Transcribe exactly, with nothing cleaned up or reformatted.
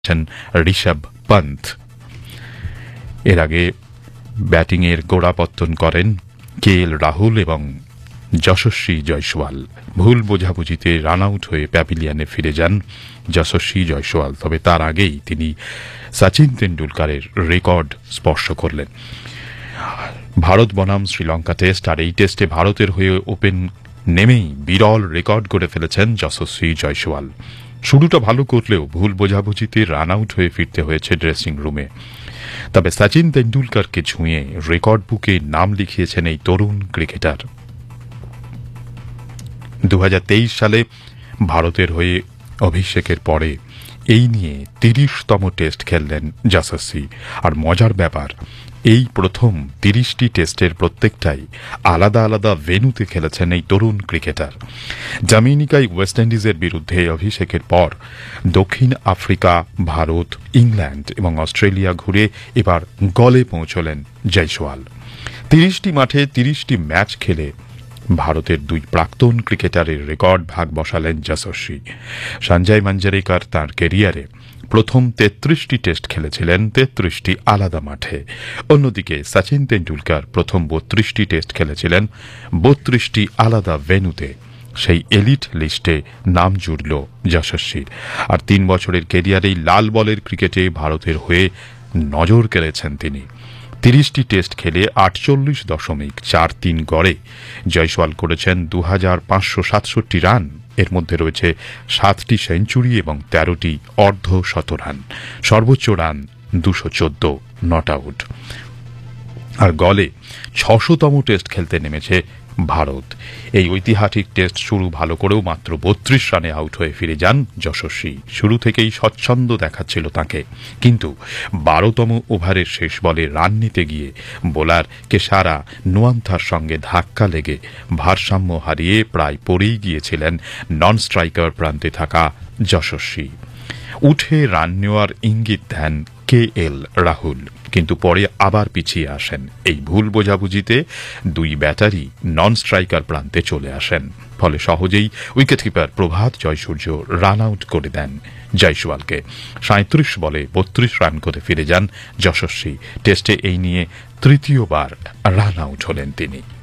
ঋষভ পন্থ। এর আগে ব্যাটিংয়ের গোড়াপত্তন করেন কে এল রাহুল এবং যশস্বী জয়সওয়াল। ভুল বোঝাবুঝিতে রান আউট হয়ে প্যাভিলিয়নে ফিরে যান যশস্বী জয়সওয়াল, তবে তার আগেই তিনি সচিন তেন্ডুলকরের রেকর্ড স্পর্শ করলেন। ভারত বনাম শ্রীলঙ্কা টেস্ট, আর এই টেস্টে ভারতের হয়ে ওপেন নেমেই বিরল রেকর্ড করে ফেলেছেন যশস্বী জয়সওয়াল। শুরুটা ভালো করলেও ভুল বোঝাবুঝিতে রান আউট হয়ে ফিরতে হয়েছে ড্রেসিং রুমে। তবে সচিন তেন্ডুলকরকে ছুঁয়ে রেকর্ড বুকে নাম লিখিয়েছেন এই তরুণ ক্রিকেটার। দু হাজার তেইশ সালে ভারতের হয়ে অভিষেকের পরে এই নিয়ে তিরিশতম টেস্ট খেললেন যশস্বী। আর মজার ব্যাপার, এই প্রথম তিরিশটি টেস্টের প্রত্যেকটাই আলাদা আলাদা ভেন্যুতে খেলেছেন এই তরুণ ক্রিকেটার। জামিনিকায় ওয়েস্ট ইন্ডিজের বিরুদ্ধে অভিষেকের পর দক্ষিণ আফ্রিকা, ভারত, ইংল্যান্ড এবং অস্ট্রেলিয়া ঘুরে এবার গলে পৌঁছলেন জয়সওয়াল। তিরিশটি মাঠে তিরিশটি ম্যাচ খেলে ভারতের দুই প্রাক্তন ক্রিকেটারের রেকর্ড ভাগ বসালেন যশস্বী। সঞ্জয় মঞ্জরেকর তাঁর কেরিয়ারে প্রথম তেত্রিশটি টেস্ট খেলেছিলেন তেত্রিশটি আলাদা মাঠে। অন্যদিকে সচিন তেন্ডুলকর প্রথম বত্রিশটি টেস্ট খেলেছিলেন বত্রিশটি আলাদা ভেন্যুতে। সেই এলিট লিস্টে নাম জুড়ল যশস্বীর। আর তিন বছরের কেরিয়ারেই লাল বলের ক্রিকেটে ভারতের হয়ে নজর কেড়েছেন তিনি। তিরিশটি টেস্ট খেলে আটচল্লিশ দশমিক চার তিন গড়ে জয়সওয়াল করেছেন দু হাজার পাঁচশো সাতষট্টি রান। এর মধ্যে রয়েছে সাতটি সেঞ্চুরি এবং তেরোটি অর্ধ শতরান। সর্বোচ্চ রান দুশো চোদ্দ নট আউট। আর গলে ছশোতম টেস্ট খেলতে নেমেছে ভারত। এই ঐতিহাসিক টেস্ট শুরু ভালো করেও মাত্র বত্রিশ রানে আউট হয়ে ফিরে যান যশস্বী। শুরু থেকেই স্বচ্ছন্দ দেখাচ্ছিল তাঁকে, কিন্তু বারোতম ওভারের শেষ বলে রান নিতে গিয়ে বোলার কেশারা নোয়ান্থার সঙ্গে ধাক্কা লেগে ভারসাম্য হারিয়ে প্রায় পড়েই গিয়েছিলেন নন স্ট্রাইকার প্রান্তে থাকা যশস্বী। উঠে রান নেওয়ার ইঙ্গিত দেন কে এল রাহুল, কিন্তু পরে আবার পিছিয়ে আসেন। এই ভুল বোঝাবুঝিতে দুই ব্যাটারি নন স্ট্রাইকার প্রান্তে চলে আসেন। ফলে সহজেই উইকেটকিপার প্রভাত জয়সূর্য রান আউট করে দেন জয়সওয়ালকে। সাঁত্রিশ বলে বত্রিশ রান করে ফিরে যান যশস্বী। টেস্টে এই নিয়ে তৃতীয়বার রান আউট হলেন তিনি।